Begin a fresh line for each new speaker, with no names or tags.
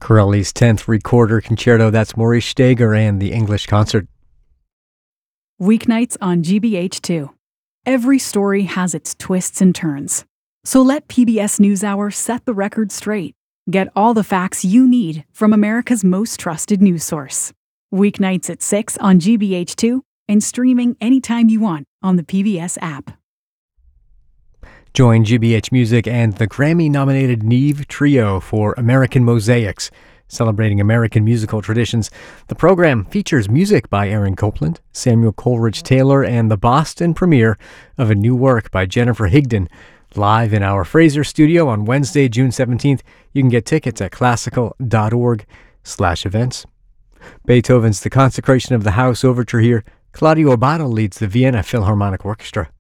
Corelli's 10th Recorder Concerto. That's Maurice Steger and the English Concert.
Weeknights on GBH2. Every story has its twists and turns. So let PBS NewsHour set the record straight. Get all the facts you need from America's most trusted news source. Weeknights at 6 on GBH2 and streaming anytime you want on the PBS app.
Join GBH Music and the Grammy-nominated Neve Trio for American Mosaics, celebrating American musical traditions. The program features music by Aaron Copland, Samuel Coleridge Taylor, and the Boston premiere of a new work by Jennifer Higdon. Live in our Fraser studio on Wednesday, June 17th. You can get tickets at classical.org/events. Beethoven's The Consecration of the House Overture here. Claudio Abbado leads the Vienna Philharmonic Orchestra.